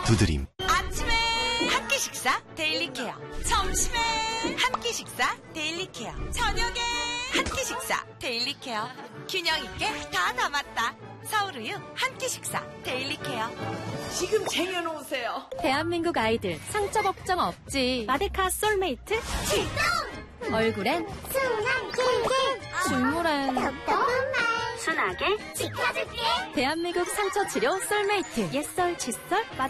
두드림. 아침에 한 끼 식사 데일리 케어, 점심에 한 끼 식사 데일리 케어, 저녁에 한 끼 식사 데일리 케어. 균형 있게 다 담았다. 서울우유 한 끼 식사 데일리 케어. 지금 쟁여놓으세요. 대한민국 아이들 상처 걱정 없지. 마데카 솔메이트 출동! 얼굴엔 순한 길길 줄무란 답답한 말 순하게 지켜줄게. 대한민국 상처 치료 솔메이트 옛설 칫솔